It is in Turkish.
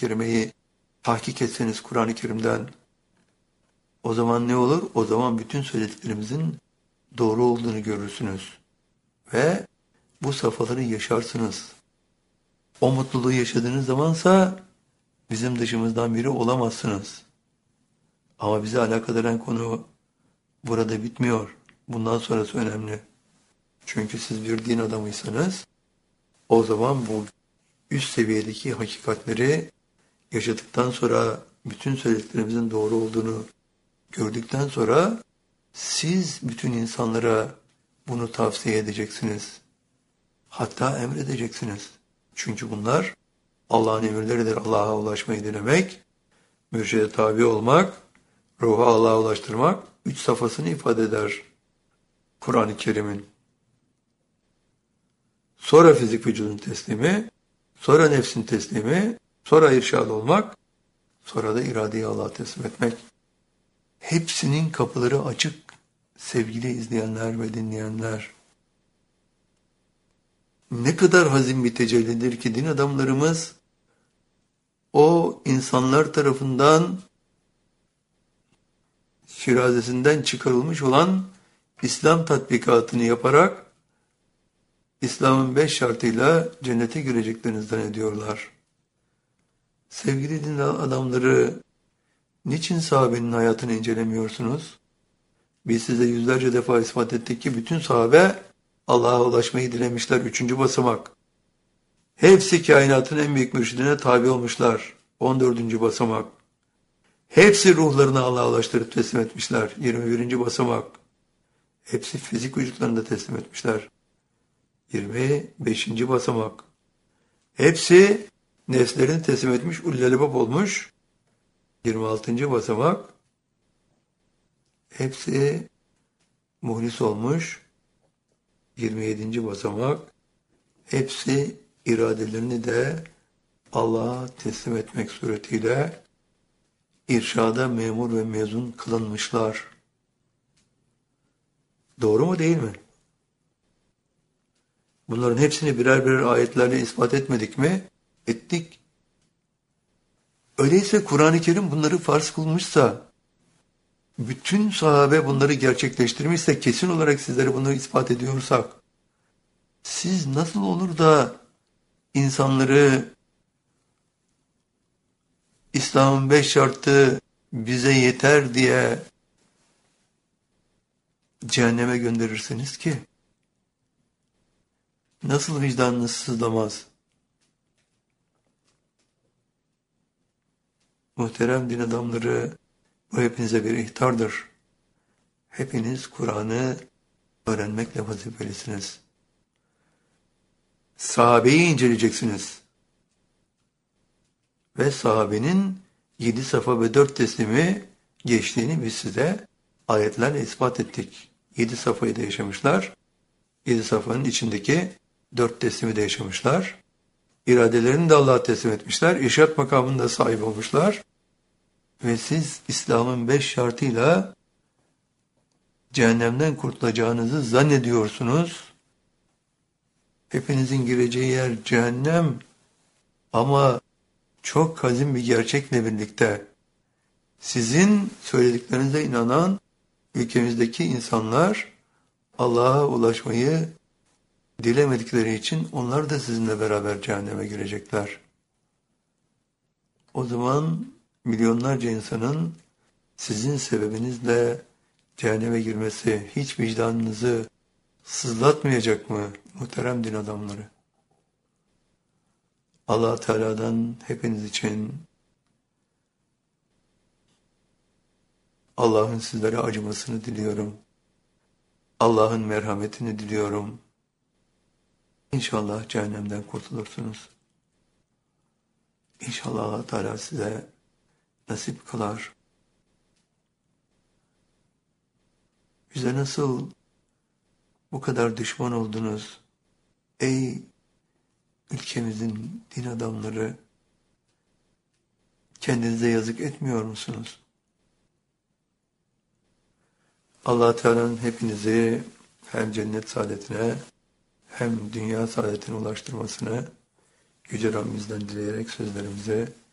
Kerime'yi tahkik etseniz Kur'an-ı Kerim'den, o zaman ne olur? O zaman bütün söylediklerimizin doğru olduğunu görürsünüz. Ve bu safhaları yaşarsınız. O mutluluğu yaşadığınız zamansa bizim dışımızdan biri olamazsınız. Ama bizi alakadar eden konu burada bitmiyor. Bundan sonrası önemli. Çünkü siz bir din adamıysanız, o zaman bu üst seviyedeki hakikatleri yaşadıktan sonra, bütün söylediklerimizin doğru olduğunu gördükten sonra, siz bütün insanlara bunu tavsiye edeceksiniz. Hatta emredeceksiniz. Çünkü bunlar Allah'ın emirleridir. Allah'a ulaşmayı dilemek, mürşide tabi olmak, ruhu Allah'a ulaştırmak, 3 safhasını ifade eder Kur'an-ı Kerim'in. Sonra fizik vücudun teslimi, sonra nefsin teslimi, sonra irşad olmak, sonra da iradeyi Allah'a teslim etmek. Hepsinin kapıları açık sevgili izleyenler ve dinleyenler. Ne kadar hazin bir tecellidir ki din adamlarımız o insanlar tarafından şirazesinden çıkarılmış olan İslam tatbikatını yaparak İslam'ın 5 şartıyla cennete gireceklerini zannediyorlar. Sevgili din adamları, niçin sahabenin hayatını incelemiyorsunuz? Biz size yüzlerce defa ispat ettik ki bütün sahabe Allah'a ulaşmayı dilemişler. 3. basamak. Hepsi kainatın en büyük mürşidine tabi olmuşlar. 14. basamak. Hepsi ruhlarını Allah'a ulaştırıp teslim etmişler. 21. basamak. Hepsi fizik vücutlarını da teslim etmişler. 25. basamak. Hepsi nefslerini teslim etmiş, ullelebab olmuş. 26. basamak. Hepsi muhlis olmuş. 27. basamak. Hepsi iradelerini de Allah'a teslim etmek suretiyle irşada memur ve mezun kılınmışlar. Doğru mu değil mi? Bunların hepsini birer birer ayetlerle ispat etmedik mi? Ettik. Öyleyse Kur'an-ı Kerim bunları farz kılmışsa, bütün sahabe bunları gerçekleştirmişse, kesin olarak sizlere bunu ispat ediyorsak, siz nasıl olur da insanları İslam'ın 5 şartı bize yeter diye cehenneme gönderirsiniz ki? Nasıl vicdanınız sızlamaz? Muhterem din adamları, bu hepinize bir ihtardır. Hepiniz Kur'an'ı öğrenmekle vazifelisiniz. Sahabeyi inceleyeceksiniz. Ve sahabenin 7 safa ve 4 teslimi geçtiğini biz size ayetlerle ispat ettik. 7 safayı da yaşamışlar. 7 safanın içindeki 4 teslimi de yaşamışlar. İradelerini de Allah'a teslim etmişler. İrşad makamında sahip olmuşlar. Ve siz İslam'ın 5 şartıyla cehennemden kurtulacağınızı zannediyorsunuz. Hepinizin gireceği yer cehennem, ama çok hazin bir gerçekle birlikte sizin söylediklerinize inanan ülkemizdeki insanlar Allah'a ulaşmayı dilemedikleri için onlar da sizinle beraber cehenneme girecekler. O zaman milyonlarca insanın sizin sebebinizle cehenneme girmesi hiç vicdanınızı sızlatmayacak mı muhterem din adamları? Allah Teala'dan hepiniz için Allah'ın sizlere acımasını diliyorum. Allah'ın merhametini diliyorum. İnşallah cehennemden kurtulursunuz. İnşallah Allah Teala size nasip kılar. Bize nasıl bu kadar düşman oldunuz? Ey ülkemizin din adamları, kendinize yazık etmiyor musunuz? Allah Teala'nın hepinizi hem cennet saadetine hem dünya saadetine ulaştırmasını Yüce Rabbimizden dileyerek sözlerimize